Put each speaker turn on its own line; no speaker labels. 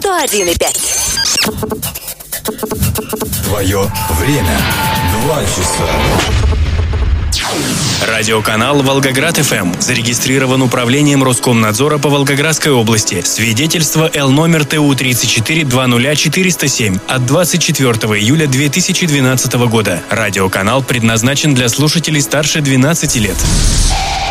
101,5.
Твое время. 2 часа.
Радиоканал «Волгоград-ФМ» зарегистрирован управлением Роскомнадзора по Волгоградской области. Свидетельство Л номер ТУ-34-20407 от 24 июля 2012 года. Радиоканал предназначен для слушателей старше 12 лет.